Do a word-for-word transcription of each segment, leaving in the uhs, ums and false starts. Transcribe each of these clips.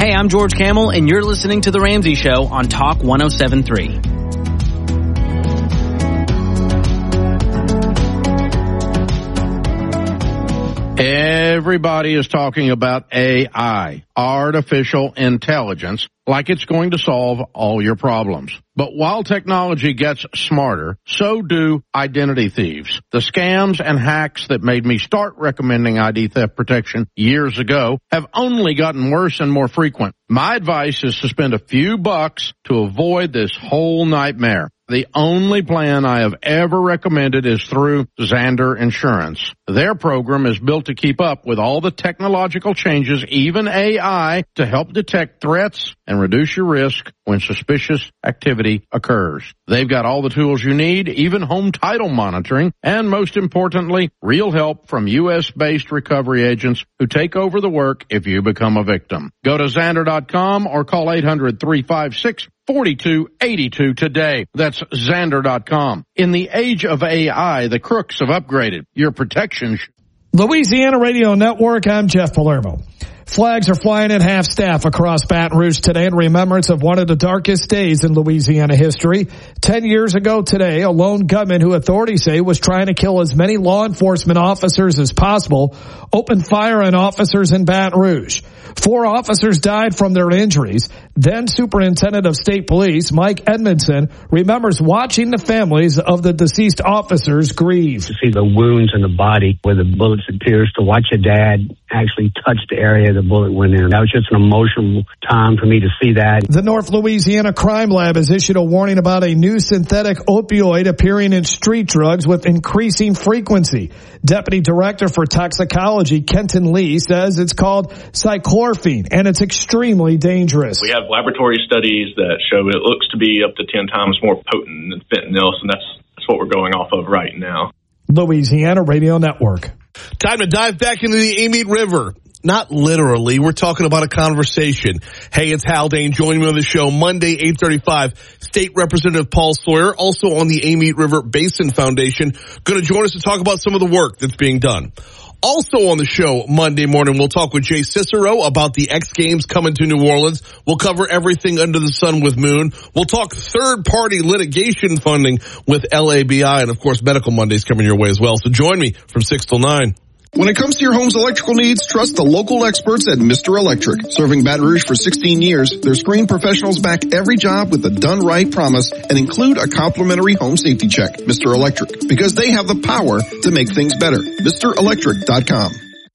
Hey, I'm George Camel, and you're listening to The Ramsey Show on Talk one oh seven point three. Everybody is talking about A I, artificial intelligence, like it's going to solve all your problems. But while technology gets smarter, so do identity thieves. The scams and hacks that made me start recommending I D theft protection years ago have only gotten worse and more frequent. My advice is to spend a few bucks to avoid this whole nightmare. The only plan I have ever recommended is through Zander Insurance. Their program is built to keep up with all the technological changes, even A I, to help detect threats and reduce your risk when suspicious activity occurs. They've got all the tools you need, even home title monitoring, and most importantly, real help from U S-based recovery agents who take over the work if you become a victim. Go to Zander dot com or call eight hundred, three five six, four two eight two today. That's Zander dot com. In the age of A I, the crooks have upgraded. Your protection. Sh- Louisiana Radio Network, I'm Jeff Palermo. Flags are flying at half-staff across Baton Rouge today in remembrance of one of the darkest days in Louisiana history. Ten years ago today, a lone gunman who authorities say was trying to kill as many law enforcement officers as possible opened fire on officers in Baton Rouge. Four officers died from their injuries. Then Superintendent of State Police Mike Edmondson remembers watching the families of the deceased officers grieve. To see the wounds in the body where the bullets had pierced, to watch your dad actually touch the area the bullet went in. That was just an emotional time for me to see that. The North Louisiana Crime Lab has issued a warning about a new synthetic opioid appearing in street drugs with increasing frequency. Deputy Director for Toxicology Kenton Lee says it's called cyclorphine and it's extremely dangerous. We have laboratory studies that show it looks to be up to ten times more potent than fentanyl, so that's, that's what we're going off of right now. Louisiana Radio Network. Time to dive back into the Amite River. Not literally. We're talking about a conversation. Hey, it's Haldane. Joining me on the show Monday, eight thirty-five. State Representative Paul Sawyer, also on the Amite River Basin Foundation, going to join us to talk about some of the work that's being done. Also on the show Monday morning, we'll talk with Jay Cicero about the X Games coming to New Orleans. We'll cover everything under the sun with Moon. We'll talk third-party litigation funding with L A B I, and, of course, Medical Monday's coming your way as well. So join me from six till nine. When it comes to your home's electrical needs, trust the local experts at Mister Electric. Serving Baton Rouge for sixteen years, their screened professionals back every job with a done-right promise and include a complimentary home safety check. Mister Electric, because they have the power to make things better. Mister Electric dot com.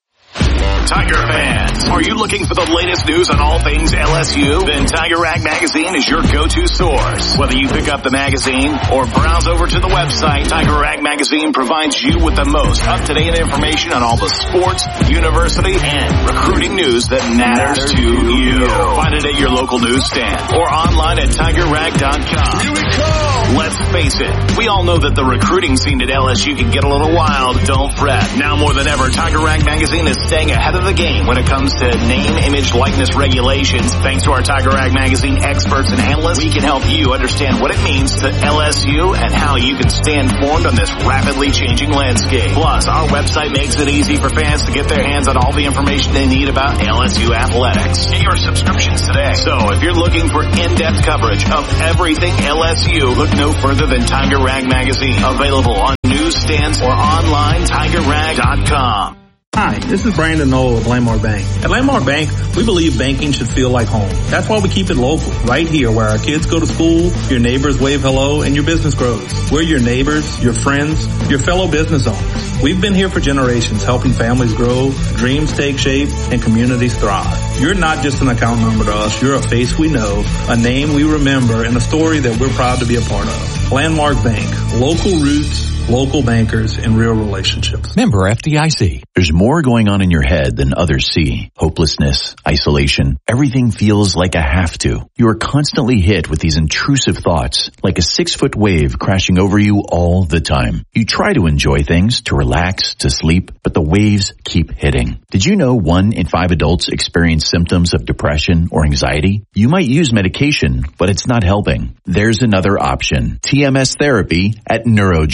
Tiger fans, are you looking for the latest news on all things L S U? Then Tiger Rag Magazine is your go-to source. Whether you pick up the magazine or browse over to the website, Tiger Rag Magazine provides you with the most up-to-date information on all the sports, university, and recruiting news that matters to you. Find it at your local newsstand or online at Tiger Rag dot com. Here we go! Let's face it, we all know that the recruiting scene at L S U can get a little wild. Don't fret. Now more than ever, Tiger Rag Magazine is staying ahead of the game when it comes to name, image, likeness regulations. Thanks to our Tiger Rag Magazine experts and analysts, we can help you understand what it means to L S U and how you can stay informed on this rapidly changing landscape. Plus, our website makes it easy for fans to get their hands on all the information they need about L S U athletics. Get your subscriptions today. So, if you're looking for in-depth coverage of everything L S U, look no further than Tiger Rag Magazine. Available on newsstands or online, Tiger Rag dot com. Hi, this is Brandon Knoll of Landmark Bank. At Landmark Bank, we believe banking should feel like home. That's why we keep it local, right here where our kids go to school, your neighbors wave hello, and your business grows. We're your neighbors, your friends, your fellow business owners. We've been here for generations, helping families grow, dreams take shape, and communities thrive. You're not just an account number to us. You're a face we know, a name we remember, and a story that we're proud to be a part of. Landmark Bank, local roots, local bankers, and real relationships. Member F D I C. There's more going on in your head than others see. Hopelessness, isolation, everything feels like a have to. You are constantly hit with these intrusive thoughts, like a six-foot wave crashing over you all the time. You try to enjoy things, to relax, to sleep, but the waves keep hitting. Did you know one in five adults experience symptoms of depression or anxiety? You might use medication, but it's not helping. There's another option. T M S therapy at NeuroJust.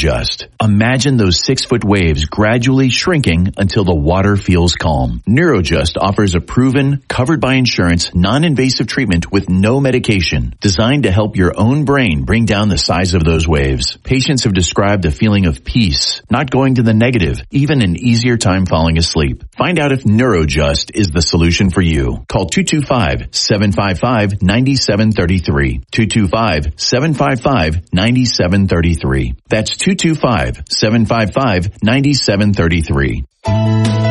Neurojust. Imagine those six-foot waves gradually shrinking until the water feels calm. Neurojust offers a proven, covered by insurance, non-invasive treatment with no medication, designed to help your own brain bring down the size of those waves. Patients have described a feeling of peace, not going to the negative, even an easier time falling asleep. Find out if Neurojust is the solution for you. Call two two five, seven five five, nine seven three three. two two five, seven five five, nine seven three three. That's two two five, seven five five, nine seven three three.